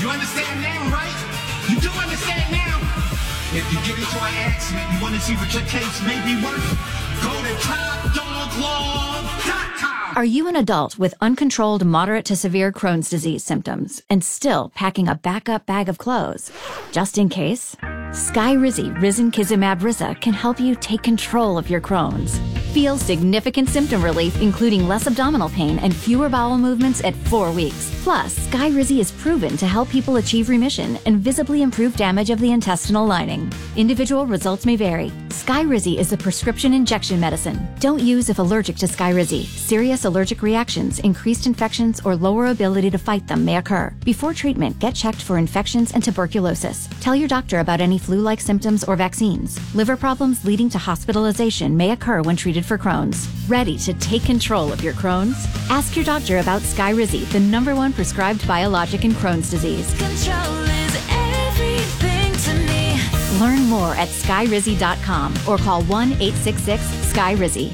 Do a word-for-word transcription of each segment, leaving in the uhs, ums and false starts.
You understand now, right? You do understand now? If you get into an accident, you want to see what your case may be worth, go to top dog law dot com. Are you an adult with uncontrolled moderate to severe Crohn's disease symptoms and still packing a backup bag of clothes? Just in case, Skyrizi Risankizumab Risa can help you take control of your Crohn's. Feel significant symptom relief, including less abdominal pain and fewer bowel movements at four weeks. Plus, Skyrizi is proven to help people achieve remission and visibly improve damage of the intestinal lining. Individual results may vary. Skyrizi is a prescription injection medicine. Don't use if allergic to Skyrizi. Serious allergic reactions, increased infections, or lower ability to fight them may occur. Before treatment, get checked for infections and tuberculosis. Tell your doctor about any flu-like symptoms or vaccines. Liver problems leading to hospitalization may occur when treated for Crohn's. Ready to take control of your Crohn's? Ask your doctor about Skyrizi, the number one prescribed biologic in Crohn's disease. Control is everything to me. Learn more at skyrizi dot com or call one eight six six Sky Rizzi.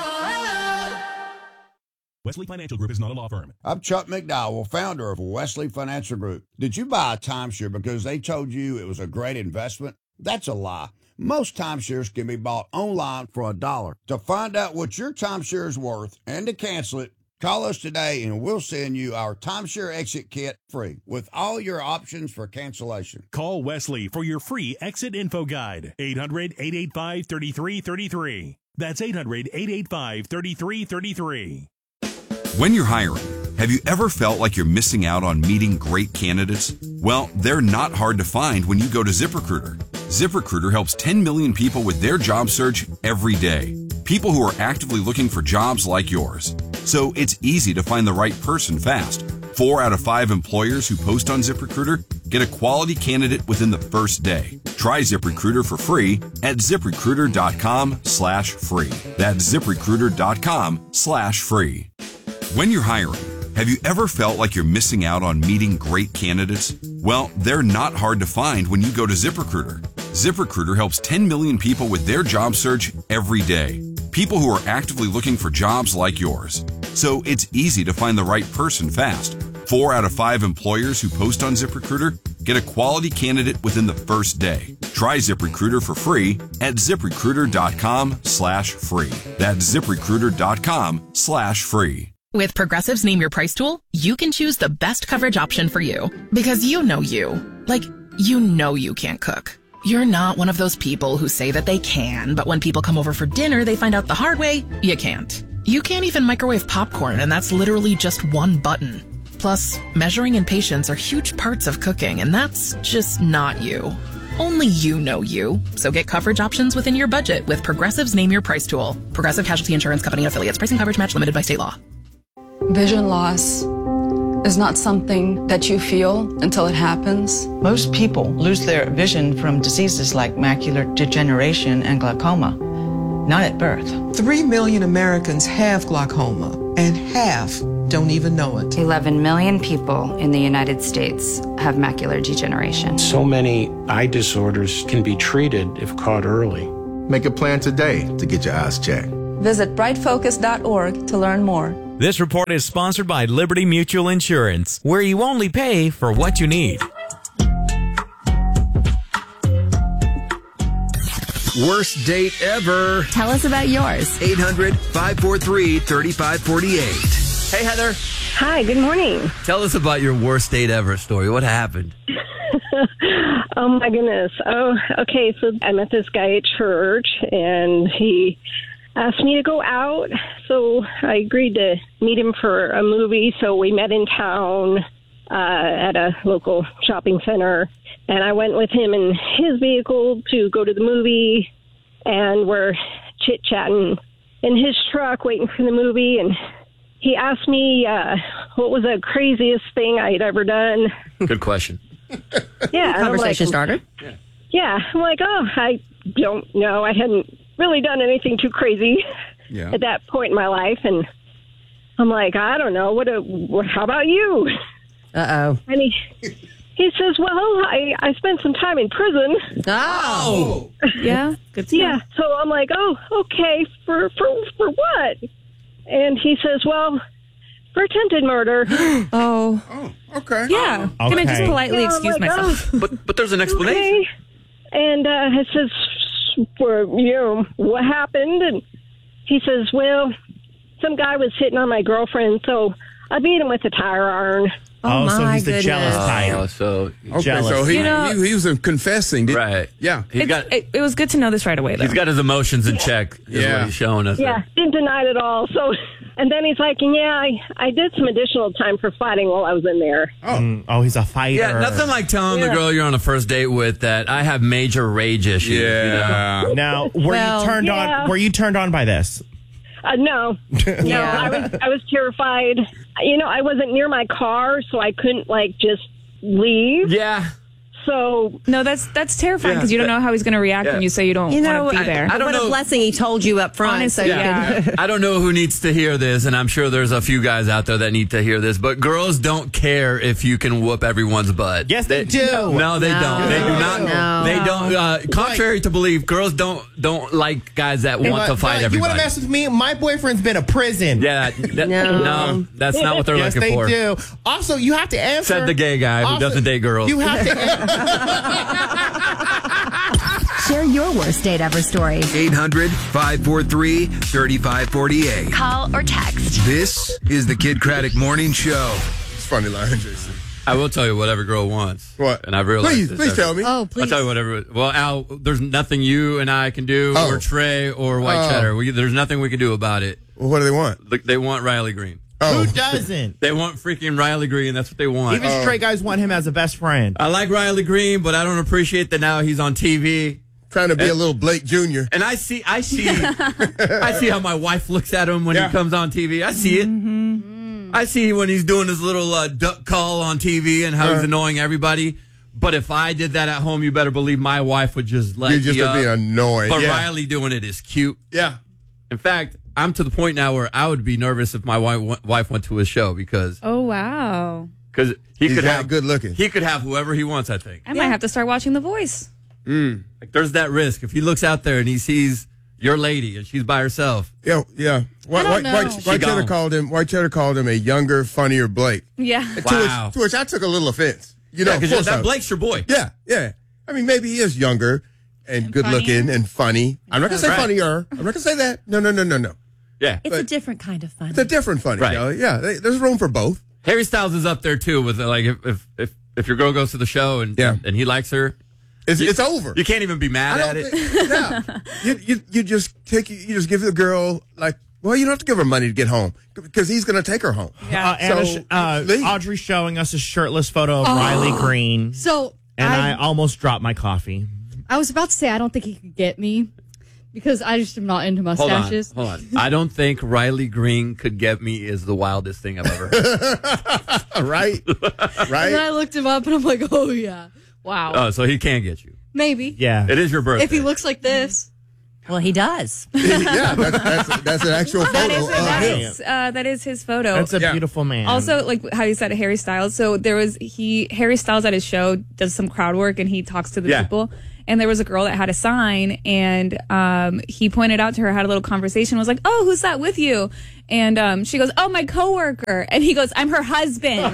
Wesley Financial Group is not a law firm. I'm Chuck McDowell, founder of Wesley Financial Group. Did you buy a timeshare because they told you it was a great investment? That's a lie. Most timeshares can be bought online for a dollar. To find out what your timeshare is worth and to cancel it, call us today and we'll send you our timeshare exit kit free with all your options for cancellation. Call Wesley for your free exit info guide. eight hundred, eight eight five, three three three three. That's eight hundred, eight eight five, three three three three. When you're hiring, have you ever felt like you're missing out on meeting great candidates? Well, they're not hard to find when you go to ZipRecruiter. ZipRecruiter helps ten million people with their job search every day. People who are actively looking for jobs like yours. So it's easy to find the right person fast. Four out of five employers who post on ZipRecruiter get a quality candidate within the first day. Try ZipRecruiter for free at ZipRecruiter.com slash free. That's ZipRecruiter.com slash free. When you're hiring, have you ever felt like you're missing out on meeting great candidates? Well, they're not hard to find when you go to ZipRecruiter. ZipRecruiter helps ten million people with their job search every day. People who are actively looking for jobs like yours. So it's easy to find the right person fast. Four out of five employers who post on ZipRecruiter get a quality candidate within the first day. Try ZipRecruiter for free at ZipRecruiter.com slash free. That's ZipRecruiter.com slash free. With Progressive's Name Your Price tool, you can choose the best coverage option for you. Because you know you. Like, you know you can't cook. You're not one of those people who say that they can, but when people come over for dinner, they find out the hard way, you can't. You can't even microwave popcorn, and that's literally just one button. Plus, measuring and patience are huge parts of cooking, and that's just not you. Only you know you. So get coverage options within your budget with Progressive's Name Your Price tool. Progressive Casualty Insurance Company and affiliates. Pricing coverage match limited by state law. Vision loss is not something that you feel until it happens. Most people lose their vision from diseases like macular degeneration and glaucoma, not at birth. Three million Americans have glaucoma, and half don't even know it. eleven million people in the United States have macular degeneration. So many eye disorders can be treated if caught early. Make a plan today to get your eyes checked. Visit bright focus dot org to learn more. This report is sponsored by Liberty Mutual Insurance, where you only pay for what you need. Worst date ever. Tell us about yours. eight hundred, five four three, three five four eight. Hey, Heather. Hi, good morning. Tell us about your worst date ever story. What happened? Oh, my goodness. Oh, okay. So I met this guy at church, and he asked me to go out. So I agreed to meet him for a movie. So we met in town uh, at a local shopping center. And I went with him in his vehicle to go to the movie. And we're chit-chatting in his truck waiting for the movie. And he asked me uh, what was the craziest thing I'd ever done. Good question. Yeah. Conversation like, started. Yeah. yeah. I'm like, oh, I don't know. I hadn't really done anything too crazy yeah. at that point in my life. And I'm like, I don't know. What? A, what how about you? Uh-oh. And he, he says, well, I, I spent some time in prison. Oh. Yeah. Good stuff. Yeah. So I'm like, oh, okay. For, for, for what? And he says, well, for attempted murder. Oh. Oh, okay. Yeah. Oh, Can I just okay. politely Yeah, I'm excuse like, myself? oh, But but there's an explanation. okay. And uh, it says, well, you know, what happened? And he says, well, some guy was hitting on my girlfriend, so I beat him with a tire iron. Oh, so my he's the jealous goodness. type. Oh, so Okay, Jealous. so he, You know- he, he was confessing. Did, right. Yeah. He's It's- got it, it was good to know this right away, though. he's got his emotions in check. Is Yeah. what he's showing us. Yeah, didn't deny it at all. So, and then he's like, yeah, I, I did some additional time for fighting while I was in there. Oh. Mm, oh, he's a fighter. Yeah, nothing like telling the Yeah. girl you're on a first date with that I have major rage issues. You know? Yeah. Now, were Well, you turned yeah. on? Were you turned on by this? Uh, no, no, Yeah. I was, I was terrified. You know, I wasn't near my car, so I couldn't like just leave. Yeah. So No, that's that's terrifying Yeah, because you don't that- know how he's going to react yeah. when you say you don't You know, want to I, be there. I don't what know. a blessing he told you up front. Honestly, so you yeah. can- I don't know who needs to hear this, and I'm sure there's a few guys out there that need to hear this, but girls don't care if you can whoop everyone's butt. Yes, they do. No, they No. don't. They do not. No. They don't. Uh, contrary to belief, girls don't don't like guys that want to fight you everybody. want to mess with me? My boyfriend's been to prison. Yeah, that, No. no. that's not what they're yes, looking they for. do. Also, you have to answer. Said the gay guy who Also, doesn't date girls. You have to. Share your worst date ever story. eight hundred, five four three, three five four eight. Call or text. This is the Kid Craddock Morning Show. It's funny line, Jason. I will tell you what every girl wants. What? And I've realized Please, this please every- tell me. Oh, I'll please. tell you whatever. Well, Al, there's nothing you and I can do, Oh. or Trey, or White Oh. Cheddar. We, there's nothing we can do about it. Well, what do they want? Look, they want Riley Green. Oh. Who doesn't? They want freaking Riley Green. That's what they want. Even straight guys want him as a best friend. I like Riley Green, but I don't appreciate that now he's on T V. Trying to be And- a little Blake Junior And I see, I see, I see how my wife looks at him when Yeah. he comes on T V. I see it. Mm-hmm. I see when he's doing his little uh, duck call on T V and how he's Uh-huh. annoying everybody. But if I did that at home, you better believe my wife would just let You just me would be up. annoyed. But Yeah. Riley doing it is cute. Yeah. In fact, I'm to the point now where I would be nervous if my wife wife went to his show because Oh, wow. because he He's could that have good looking. He could have whoever he wants. I think. I might have to start watching The Voice. Mm. Like, there's that risk if he looks out there and he sees your lady and she's by herself. Yeah, yeah. White, don't White, know. White, She White Cheddar gone. called him. White Cheddar called him a younger, funnier Blake. Yeah. To Wow. which, to which I took a little offense. You know, Yeah, of 'cause course that I- Blake's your boy. Yeah, yeah. I mean, maybe he is younger and, good looking and funny. I'm not gonna say Right. funnier. I'm not gonna say that. No, no, no, no, no. Yeah. It's But- a different kind of fun. It's a different funny. Right. Kelly. Yeah, they, there's room for both. Harry Styles is up there too with uh, like if if if, if your girl goes to the show and Yeah. and he likes her, It's you, it's over. You can't even be mad I at don't it. think- yeah. You, you you just take you just give the girl like well you don't have to give her money to get home because he's gonna take her home. Uh, Anna, So, sh- uh, leave. Audrey's showing us a shirtless photo of Riley Green, So and I, I, almost dropped my coffee. I was about to say I don't think he could get me because I just am not into Hold on, mustaches. hold on. I don't think Riley Green could get me is the wildest thing I've ever heard. right, And right. then I looked him up and I'm like, oh yeah, wow, Oh, so he can get you. maybe. Yeah, It is your birthday. If he looks like this, Well, he does. yeah, that's, that's that's an actual photo That is, of that him. is, uh, that is his photo. that's a Yeah. beautiful man. Also, like how you said, Harry Styles. So there was he Harry Styles at his show does some crowd work and he talks to the Yeah. people. And there was a girl that had a sign, and um, he pointed out to her, had a little conversation, was like, "Oh, who's that with you?" And um, she goes, "Oh, my coworker." And he goes, "I'm her husband."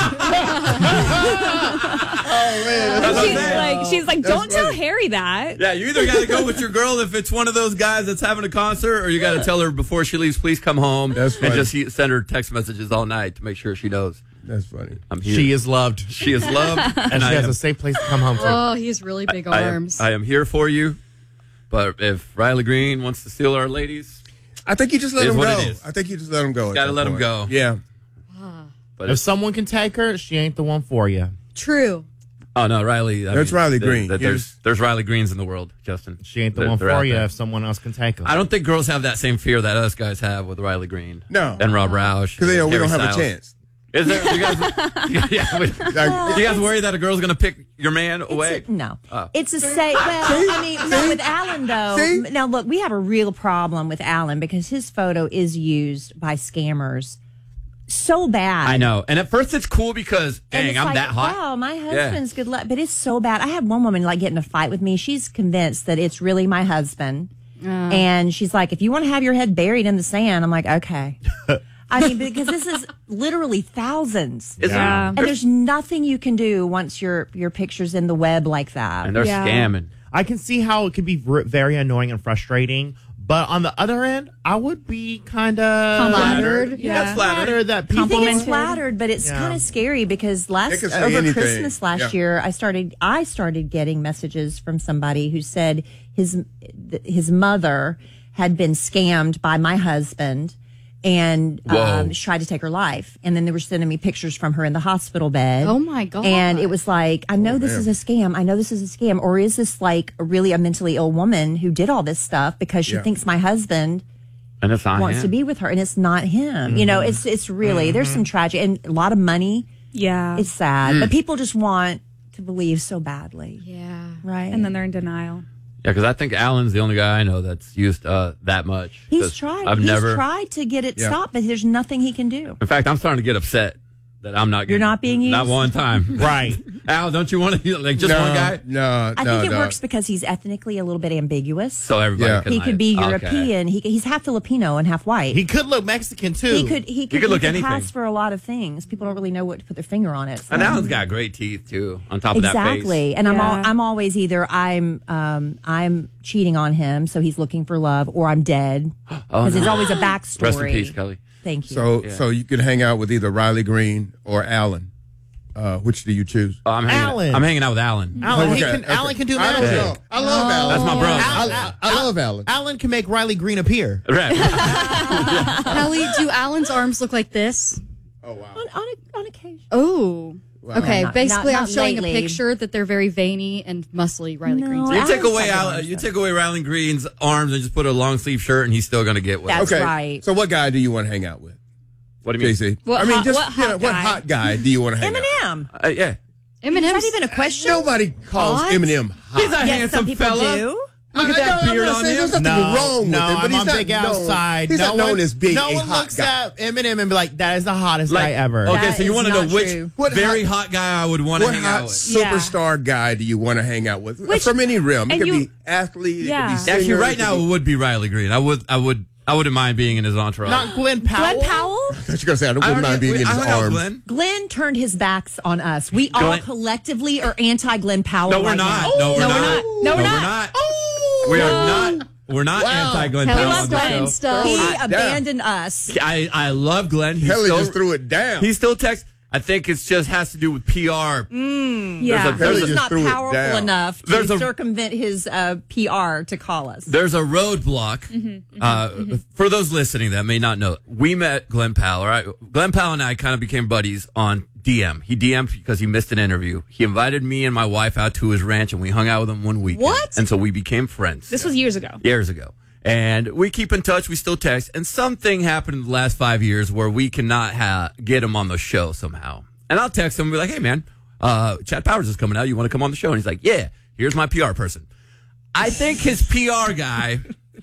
Oh man, And that's she's okay. like, she's like, That's "Don't tell funny. Harry that." Yeah, you either got to go with your girl if it's one of those guys that's having a concert, or you got to tell her before she leaves, please come home. That's and funny. just he- send her text messages all night to make sure she knows That's funny. I'm here. she is loved, She is loved, and and she I has am, a safe place to come home to. oh, he has really big I am, arms. I am here for you. But if Riley Green wants to steal our ladies, I think you just let Is him what go. it is. I think you just let him go. at Gotta that let him point. go. Yeah. but If if, someone can take her, she ain't the one for you. True. oh no, Riley. I That's mean, Riley there- Green. there- You're there's just- there's Riley Greens in the world, Justin. She ain't the They're- one they're for out you there. if someone else can take her. I don't think girls have that same fear that us guys have with Riley Green. No. And Rob Roush. Because they know we Harry don't have a Styles. chance. Is there? You guys, yeah, we- Like, you guys worry that a girl's gonna pick your man It's away? a- no. Oh. It's a say. Well, I mean, no, with Alan though. See? Now look, we have a real problem with Alan because his photo is used by scammers so bad. I know. And at first it's cool because, And dang, it's I'm like, that hot. Oh, my husband's good luck, but it's so bad. I had one woman like get in a fight with me. She's convinced that it's really my husband, and she's like, "If you want to have your head buried in the sand," I'm like, "Okay." I mean, because this is literally thousands. Is Yeah. And there's nothing you can do once your your picture's in the web like that. And they're Yeah. scamming. I can see how it could be v- very annoying and frustrating. But on the other end, I would be kind of Flattered. Yeah, Yeah. flattered that I people. think it's flattered, but it's Yeah. kind of scary because They last can say over anything. Christmas last Yeah. year, I started I started getting messages from somebody who said his his mother had been scammed by my husband and Whoa. um, she tried to take her life. And then they were sending me pictures from her in the hospital bed. Oh my God. And it was like, I know Oh, this man. is a scam. I know this is a scam. Or is this like really a mentally ill woman who did all this stuff because she Yeah. thinks my husband And it's not wants him. to be with her and it's not him. You know, it's it's really there's some tragic and a lot of money. Yeah. It's sad, Mm. but people just want to believe so badly, Yeah. right? And then they're in denial. Yeah, because I think Alan's the only guy I know that's used uh, that much. he's 'Cause tried. I've he's never. tried to get it Yeah. stopped, but there's nothing he can do. In fact, I'm starting to get upset that I'm not. You're Getting, not being used? Not one time. Right. Al, don't you want to like just no, one guy? No, I no, think it no. works because he's ethnically a little bit ambiguous. So everybody Yeah. can he like, could be okay. European. He, he's half Filipino and half white. He could look Mexican too. He could. He could, could look he anything. pass for a lot of things. People don't really know what to put their finger on it. so- And Alan's got great teeth too. On top of that face. Exactly. And I'm Yeah. all, I'm always either I'm um I'm cheating on him, so he's looking for love, or I'm dead because Oh, no. there's always a backstory. Rest in peace, Kelly. Thank you. So, Yeah. so you could hang out with either Riley Green or Alan. Uh, which do you choose? Oh, I'm hanging. Alan. I'm hanging out with Alan. Alan, he Okay, can, okay. Alan can do I don't magic. know. I love Alan. That's my brother. I, I, I love Alan. Alan can make Riley Green appear. Right. Kelly, do Alan's arms look like this? Oh wow. on, on, a, on occasion. Oh. Okay, Not- basically, not- I'm not showing lately. a picture that they're very veiny and muscly Riley No, Green's. You Alan's take away got Alan, arms, you though. take away Riley Green's arms and just put a long sleeve shirt, and he's still going to get what. That's Okay. right. So, what guy do you want to hang out with? What do you mean? J C. What I mean, hot- just what you know, hot what guy? hot guy do you want to hang out? Eminem. Uh, yeah. Eminem's Is that even a question? Nobody calls What? Eminem hot. He's a Yes, handsome some people fella. do. Look at I- I- that I'm beard not on saying him. There's nothing No, wrong with no, him, but I'm he's on not Big known, Outside. He's no not known one, as being no a one hot looks guy. at Eminem and be like, "That is the hottest Like- guy ever." Okay, That so you is want to not know which true. What very hot- hot guy I would want to What hang hot out with? Yeah. superstar guy do you want to hang out with? Which- From any realm. It and could you- be athlete, Yeah. it could be singer. Actually, right it now could it would be Riley Green. I would, I would, I wouldn't mind being in his entourage. Not Glenn Powell. Glenn Powell? be, I thought you were going to say, I I wouldn't already- mind being in I his hung out with arms. Glenn. Glenn turned his backs on us. We all Glenn- collectively are anti Glenn Powell. No, we're right not. now. No, we're No, not. we're not. No, we're not. We are not. We're not Wow. anti Glenn Kelly Powell loves on the Glenn show. stuff. He Hot damn. abandoned us. I, I love Glenn. He's Kelly still, just threw it down. He still texts. I think it's just has to do with P R. Yeah. There's a- there's He's a- not threw it powerful down. enough to There's a- circumvent his uh, P R to call us. There's a roadblock. uh, For those listening that may not know, we met Glenn Powell. All right, Glenn Powell and I kind of became buddies on D M. He D M'd because he missed an interview. He invited me and my wife out to his ranch, and we hung out with him one weekend. What? And so we became friends. This was years ago. years ago. And we keep in touch. We still text. And something happened in the last five years where we cannot ha- get him on the show somehow. And I'll text him and be like, hey, man, uh, Chad Powers is coming out. You want to come on the show? And he's like, yeah, here's my P R person. I think his P R guy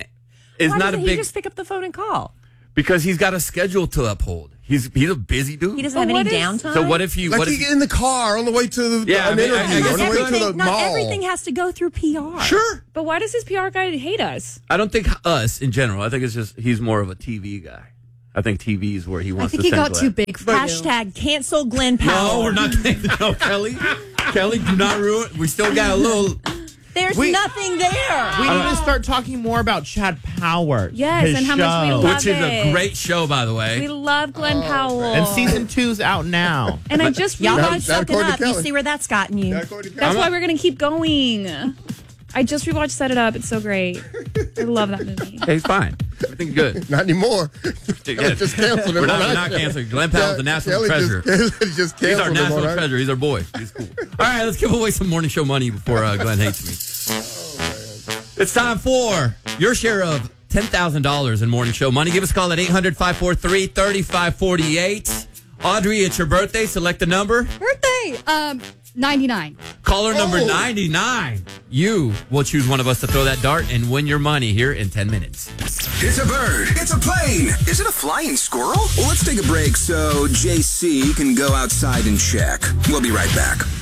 is Why not a doesn't big... he just pick up the phone and call? because he's got a schedule to uphold. He's he's a busy dude. He doesn't But have what any is- downtime. So what if he... Like what he if, get in the car on the way to the, Yeah, I an mean, I- I interview, guess on the way to everything, the not mall. everything has to go through P R. Sure. But why does his P R guy hate us? I don't think us in general. I think it's just he's more of a T V guy. I think T V is where he I wants think to he send got Glenn. too big for you. Hashtag cancel Glenn Powell. No, we're not. No, Kelly. Kelly, do not ruin. We still got a little. There's We- nothing there. We need to start talking more about Chad Powers. Yes, his and how much we show. love Which is a it. great show, by the way. We love Glenn Powell. And season two's out now. And I just Y'all rewatched. keep sucking according to up. You Kelly. see where that's gotten you. That's why we're gonna keep going. I just rewatched Set It Up. It's so great. I love that movie. Hey, he's fine. Everything's good. Not anymore. Yeah. just canceled him. We're not, on we're our not show. canceling. Glenn Powell's the national Kelly treasure. Just, just He's our canceled him national on our- treasure. He's our boy. He's cool. All right, let's give away some morning show money before uh, Glenn hates me. It's time for your share of ten thousand dollars in morning show money. Give us a call at eight hundred, five four three, three five four eight. Audrey, it's your birthday. Select a number. Birthday, um, ninety-nine. Caller number Oh. ninety-nine. You will choose one of us to throw that dart and win your money here in ten minutes. It's a bird. It's a plane. Is it a flying squirrel? Well, let's take a break so J C can go outside and check. We'll be right back.